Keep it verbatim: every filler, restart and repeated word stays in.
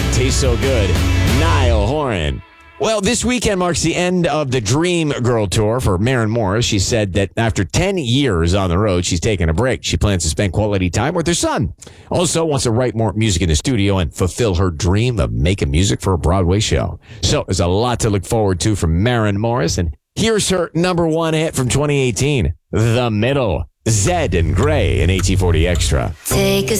Tastes So Good, Niall Horan. Well, this weekend marks the end of the Dream Girl Tour for Maren Morris. She said that after ten years on the road, she's taking a break. She plans to spend quality time with her son. Also wants to write more music in the studio and fulfill her dream of making music for a Broadway show. So there's a lot to look forward to from Maren Morris. And here's her number one hit from twenty eighteen, The Middle. Zed and Gray in eighteen forty Extra. Take a